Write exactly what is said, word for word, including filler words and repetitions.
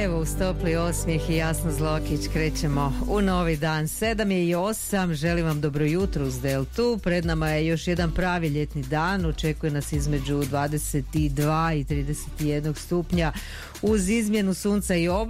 Evo, uz topli osmijeh i Jasna Zlokić krećemo u novi dan. Sedam je i osam, želim vam dobro jutro uz Deltu. Pred nama je još jedan pravi ljetni dan, očekuje nas između dvadeset dva i trideset jedan stupnja uz izmjenu sunca i oblačnosti.